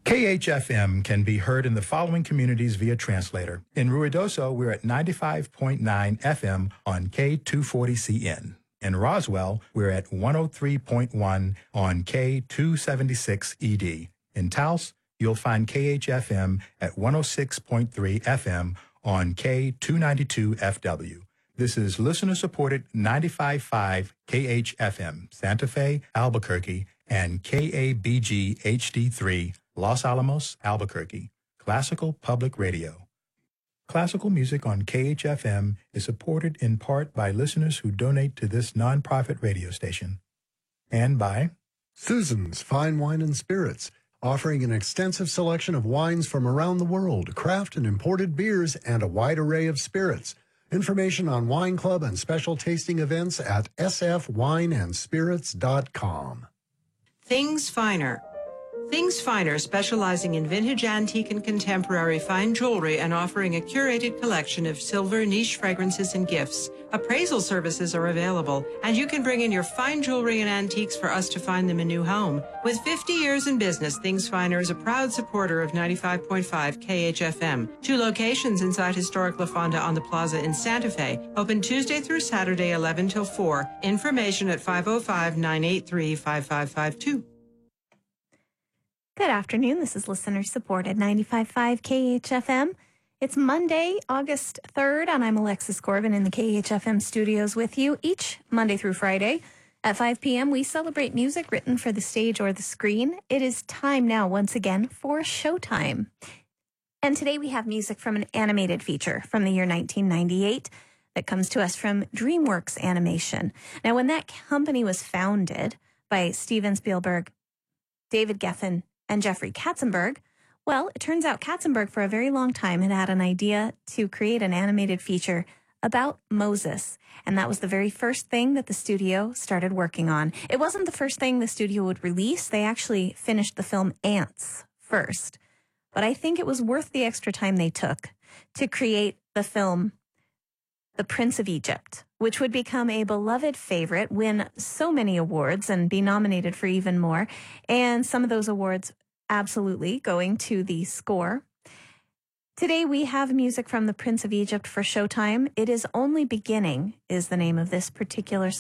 KHFM can be heard in the following communities via translator. In Ruidoso, we're at 95.9 FM on K240CN. In Roswell, we're at 103.1 on K276ED. In Taos, you'll find KHFM at 106.3 FM on K292FW. This is listener-supported 95.5 KHFM, Santa Fe, Albuquerque, and KABG HD3, Los Alamos, Albuquerque, Classical Public Radio. Classical music on KHFM is supported in part by listeners who donate to this nonprofit radio station. And by Susan's Fine Wine and Spirits, offering an extensive selection of wines from around the world, craft and imported beers, and a wide array of spirits. Information on wine club and special tasting events at sfwineandspirits.com. Things Finer. Things Finer, specializing in vintage, antique, and contemporary fine jewelry and offering a curated collection of silver, niche fragrances, and gifts. Appraisal services are available, and you can bring in your fine jewelry and antiques for us to find them a new home. With 50 years in business, Things Finer is a proud supporter of 95.5 KHFM. 2 locations inside historic La Fonda on the Plaza in Santa Fe. Open Tuesday through Saturday, 11 till 4. Information at 505-983-5552. Good afternoon. This is listener-supported 95.5 KHFM. It's Monday, August 3rd, and I'm Alexis Corbin in the KHFM studios with you. Each Monday through Friday at 5 p.m., we celebrate music written for the stage or the screen. It is time now, once again, for Showtime. And today we have music from an animated feature from the year 1998 that comes to us from DreamWorks Animation. Now, when that company was founded by Steven Spielberg, David Geffen, and Jeffrey Katzenberg, well, it turns out Katzenberg for a very long time had an idea to create an animated feature about Moses. And that was the very first thing that the studio started working on. It wasn't the first thing the studio would release. They actually finished the film Ants first. But I think it was worth the extra time they took to create the film The Prince of Egypt, which would become a beloved favorite, win so many awards, and be nominated for even more. And some of those awards absolutely going to the score. Today we have music from The Prince of Egypt for Showtime. It Is Only Beginning is the name of this particular